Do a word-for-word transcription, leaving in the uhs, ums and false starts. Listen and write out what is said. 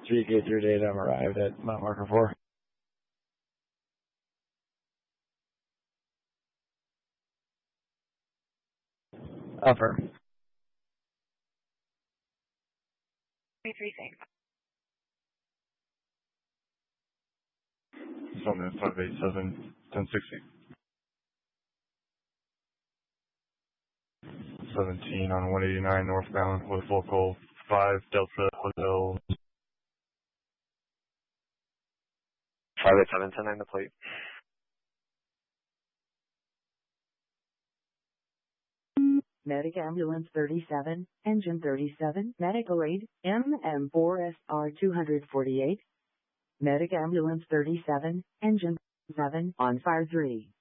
three K through data. I'm arrived at mile marker four. Upper. three thanks. Summit five eight seven, ten sixty. seventeen on one eighty-nine northbound with local five Delta Hotel. five eight seven, ten nine the plate. Medic Ambulance thirty-seven, Engine thirty-seven, Medical Aid, M M four S R two forty-eight. Medic Ambulance thirty-seven, Engine seven, on fire three.